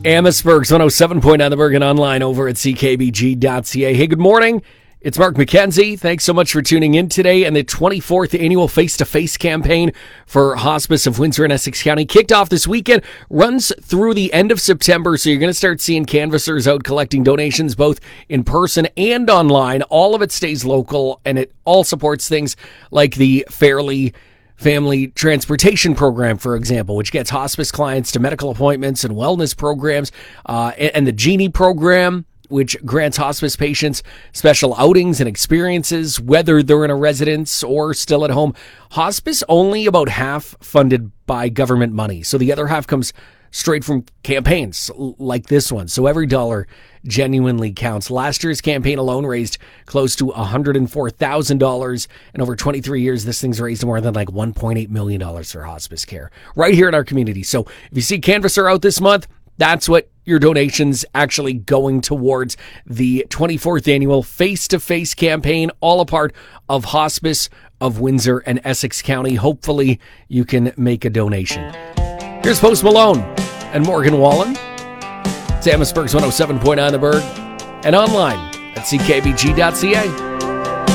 Amherstburg's 107.9 The Bergen, online over at ckbg.ca. Hey, good morning. It's Mark McKenzie. Thanks so much for tuning in today. And the 24th annual face-to-face campaign for Hospice of Windsor and Essex County kicked off this weekend, runs through the end of September. So you're going to start seeing canvassers out collecting donations both in person and online. All of it stays local, and it all supports things like the Fairly Family Transportation Program, for example, which gets hospice clients to medical appointments and wellness programs, and the Genie Program, which grants hospice patients special outings and experiences, whether they're in a residence or still at home. Hospice only about half funded by government money, so the other half comes straight from campaigns like this one. So every dollar genuinely counts. Last year's campaign alone raised close to $104,000. And over 23 years, this thing's raised more than like $1.8 million for hospice care right here in our community. So if you see canvasser out this month, that's what your donation's actually going towards. The 24th annual face-to-face campaign, all a part of Hospice of Windsor and Essex County. Hopefully you can make a donation. Here's Post Malone and Morgan Wallen. It's Amherstburg's 107.9 The Berg and online at ckbg.ca.